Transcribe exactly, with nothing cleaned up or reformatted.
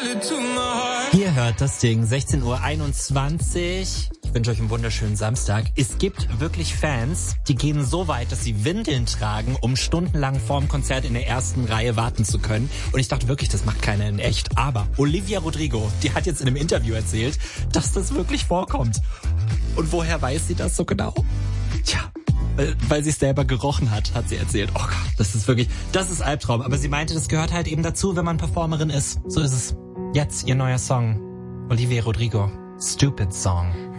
Ihr hört das Ding, sechzehn Uhr einundzwanzig. Ich wünsche euch einen wunderschönen Samstag. Es gibt wirklich Fans, die gehen so weit, dass sie Windeln tragen, um stundenlang vorm Konzert in der ersten Reihe warten zu können. Und ich dachte wirklich, das macht keiner in echt. Aber Olivia Rodrigo, die hat jetzt in einem Interview erzählt, dass das wirklich vorkommt. Und woher weiß sie das so genau? Tja, weil, weil sie es selber gerochen hat, hat sie erzählt. Oh Gott, das ist wirklich, das ist Albtraum. Aber sie meinte, das gehört halt eben dazu, wenn man Performerin ist. So ist es. Jetzt ihr neuer Song. Olivia Rodrigo. Stupid Song.